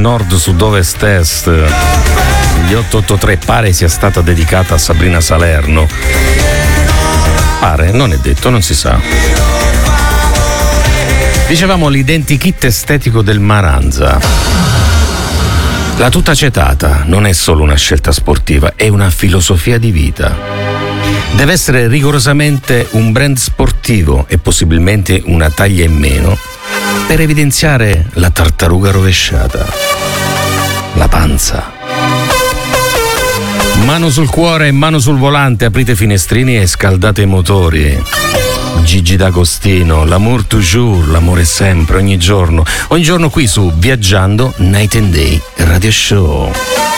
nord, sud, ovest, est. Gli 883 pare sia stata dedicata a Sabrina Salerno. Pare, non è detto, non si sa. Dicevamo l'identikit estetico del Maranza. La tuta acetata non è solo una scelta sportiva, è una filosofia di vita. Deve essere rigorosamente un brand sportivo e possibilmente una taglia in meno per evidenziare la tartaruga rovesciata, la panza. Mano sul cuore e mano sul volante, aprite i finestrini e scaldate i motori. Gigi D'Agostino, l'amour toujours, l'amore sempre, ogni giorno qui su Viaggiando Night and Day Radio Show.